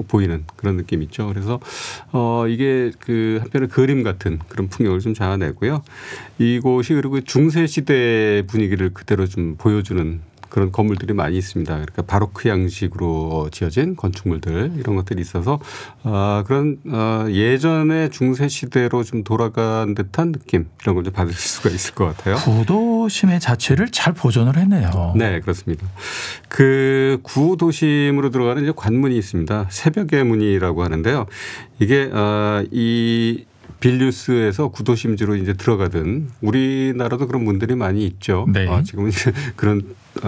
보이는 그런 느낌이 있죠. 그래서 이게 그 한편의 그림 같은 그런 풍경을 좀 자아내고요. 이곳이 그리고 중세 시대 분위기를 그대로 좀 보여주는 그런 건물들이 많이 있습니다. 그러니까 바로크 양식으로 지어진 건축물들 이런 것들이 있어서 그런 예전의 중세 시대로 좀 돌아간 듯한 느낌 이런 걸 좀 받을 수가 있을 것 같아요. 구도심의 자체를 잘 보존을 했네요. 네, 그렇습니다. 그 구도심으로 들어가는 이제 관문이 있습니다. 새벽의 문이라고 하는데요. 이게 이 빌뉴스에서 구도심지로 이제 들어가든 우리나라도 그런 문들이 많이 있죠. 네. 지금은 이제 그런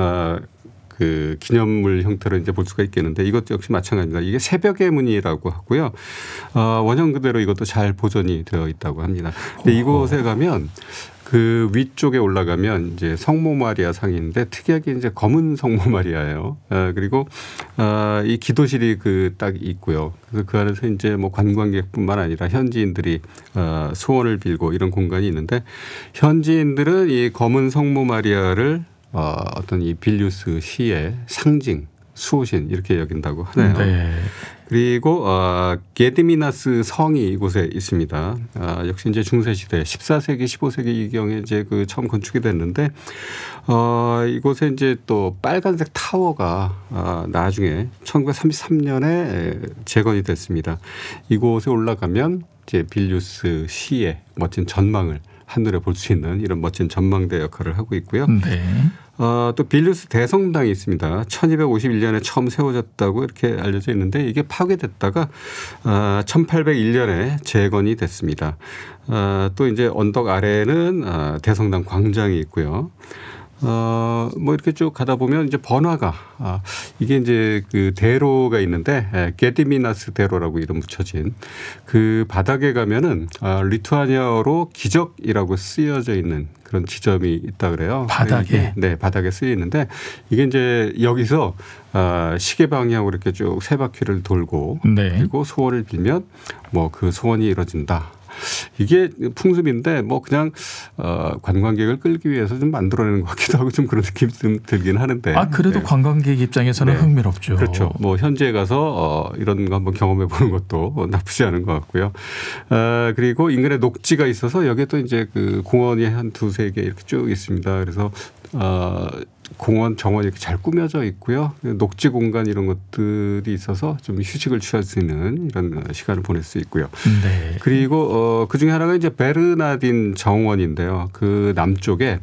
그 기념물 형태로 이제 볼 수가 있겠는데 이것도 역시 마찬가지입니다. 이게 새벽의 문이라고 하고요. 원형 그대로 이것도 잘 보존이 되어 있다고 합니다. 근데 이곳에 가면 그 위쪽에 올라가면 이제 성모 마리아 상인데 특이하게 이제 검은 성모 마리아예요. 그리고 이 기도실이 그 딱 있고요. 그래서 그 안에서 이제 뭐 관광객뿐만 아니라 현지인들이 소원을 빌고 이런 공간이 있는데 현지인들은 이 검은 성모 마리아를 어떤 이 빌뉴스 시의 상징, 수호신 이렇게 여긴다고 하네요. 네. 그리고 게드미나스 성이 이곳에 있습니다. 역시 이제 중세 시대 14세기, 15세기 이경에 이제 그 처음 건축이 됐는데 이곳에 이제 또 빨간색 타워가 나중에 1933년에 재건이 됐습니다. 이곳에 올라가면 이제 빌뉴스 시의 멋진 전망을 한눈에 볼 수 있는 이런 멋진 전망대 역할을 하고 있고요. 네. 또 빌뉴스 대성당이 있습니다. 1251년에 처음 세워졌다고 이렇게 알려져 있는데 이게 파괴됐다가 1801년에 재건이 됐습니다. 또 이제 언덕 아래에는 대성당 광장이 있고요. 뭐 이렇게 쭉 가다 보면 이제 번화가 이게 이제 그 대로가 있는데 게드미나스 대로라고 이름 붙여진 그 바닥에 가면은 리투아니아어로 기적이라고 쓰여져 있는 그런 지점이 있다 그래요. 바닥에? 네, 바닥에 쓰여 있는데 이게 이제 여기서 시계 방향으로 이렇게 쭉 세 바퀴를 돌고 네. 그리고 소원을 빌면 뭐 그 소원이 이루어진다. 이게 풍습인데 뭐 그냥 관광객을 끌기 위해서 좀 만들어내는 것 같기도 하고 좀 그런 느낌이 좀 들긴 하는데. 그래도 네. 관광객 입장에서는 네. 흥미롭죠. 그렇죠. 뭐 현지에 가서 이런 거 한번 경험해 보는 것도 나쁘지 않은 것 같고요. 그리고 인근에 녹지가 있어서 여기에 또 이제 그 공원이 한 두세 개 이렇게 쭉 있습니다. 그래서 공원 정원이 이렇게 잘 꾸며져 있고요. 녹지 공간 이런 것들이 있어서 좀 휴식을 취할 수 있는 이런 시간을 보낼 수 있고요. 네. 그리고 그 중에 하나가 이제 베르나딘 정원인데요. 그 남쪽에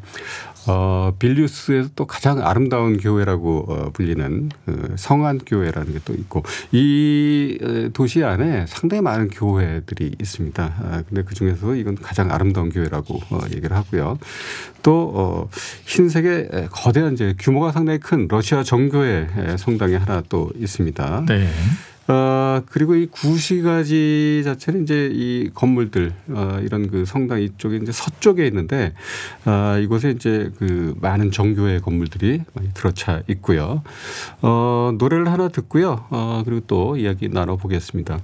빌뉴스에서 또 가장 아름다운 교회라고 불리는 그 성안교회라는 게 또 있고 이 도시 안에 상당히 많은 교회들이 있습니다. 근데 그중에서 이건 가장 아름다운 교회라고 얘기를 하고요. 또 흰색의 거대한 이제 규모가 상당히 큰 러시아 정교회 성당이 하나 또 있습니다. 네. 그리고 이 구시가지 자체는 이제 이 건물들 이런 그 성당 이쪽에 이제 서쪽에 있는데 이곳에 이제 그 많은 정교회 건물들이 많이 들어차 있고요. 노래를 하나 듣고요. 그리고 또 이야기 나눠보겠습니다.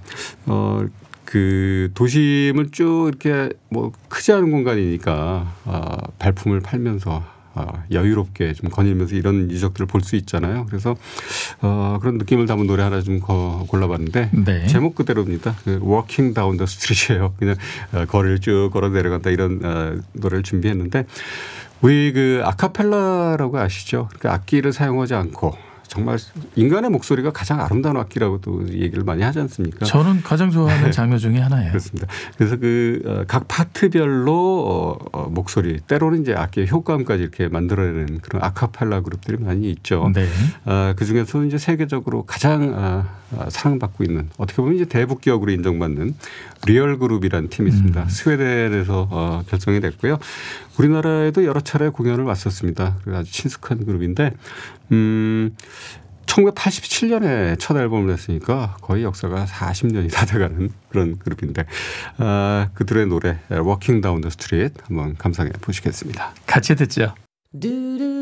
그 도심을 쭉 이렇게 뭐 크지 않은 공간이니까 발품을 팔면서 여유롭게 좀 거닐면서 이런 유적들을 볼 수 있잖아요. 그래서 그런 느낌을 담은 노래 하나 좀 골라봤는데 네. 제목 그대로입니다. 그 Walking Down the Street이에요. 그냥 거리를 쭉 걸어 내려간다 이런 노래를 준비했는데 우리 그 아카펠라라고 아시죠? 그러니까 악기를 사용하지 않고 정말 인간의 목소리가 가장 아름다운 악기라고도 얘기를 많이 하지 않습니까? 저는 가장 좋아하는 장르 중에 하나예요. 그렇습니다. 그래서 그 각 파트별로 목소리 때로는 이제 악기의 효과음까지 이렇게 만들어내는 그런 아카펠라 그룹들이 많이 있죠. 네. 그 중에서는 이제 세계적으로 가장 사랑받고 있는 어떻게 보면 이제 대북기업으로 인정받는 리얼 그룹이라는 팀이 있습니다. 스웨덴에서 결성이 됐고요. 우리나라에도 여러 차례 공연을 왔었습니다. 그래서 아주 친숙한 그룹인데 1987년에 첫 앨범을 냈으니까 거의 역사가 40년이 다 돼가는 그런 그룹인데 그들의 노래 Walking Down the Street 한번 감상해 보시겠습니다. 같이 듣죠.